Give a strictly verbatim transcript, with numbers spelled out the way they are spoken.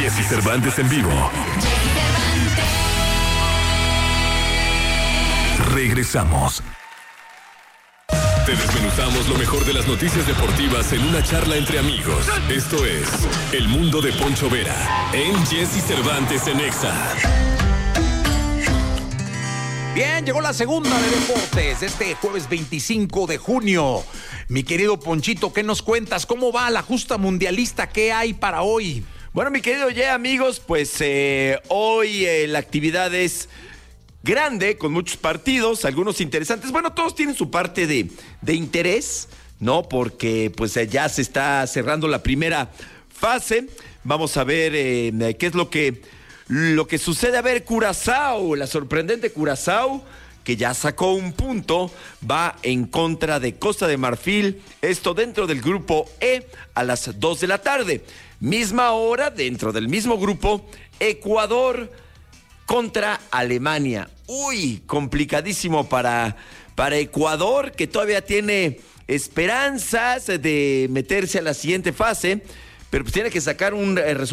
Jesse Cervantes en vivo. Regresamos. Te desmenuzamos lo mejor de las noticias deportivas en una charla entre amigos. Esto es El Mundo de Poncho Vera en Jesse Cervantes en Exa. Bien, llegó la segunda de deportes este jueves veinticinco de junio. Mi querido Ponchito, ¿qué nos cuentas? ¿Cómo va la justa mundialista? ¿Qué hay para hoy? Bueno, mi querido Ye, amigos, pues eh, hoy eh, la actividad es grande, con muchos partidos, algunos interesantes. Bueno, todos tienen su parte de, de interés, ¿no? Porque pues eh, ya se está cerrando la primera fase. Vamos a ver eh, qué es lo que, lo que sucede. A ver, Curazao, la sorprendente Curazao, que ya sacó un punto, va en contra de Costa de Marfil, esto dentro del grupo E a las dos de la tarde. Misma hora, dentro del mismo grupo, Ecuador contra Alemania. Uy, complicadísimo para, para Ecuador, que todavía tiene esperanzas de meterse a la siguiente fase, pero pues tiene que sacar un eh, resultado